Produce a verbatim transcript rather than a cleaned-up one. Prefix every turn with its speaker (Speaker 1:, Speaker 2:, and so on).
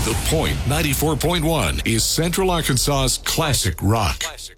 Speaker 1: The Point ninety-four point one is Central Arkansas's classic rock.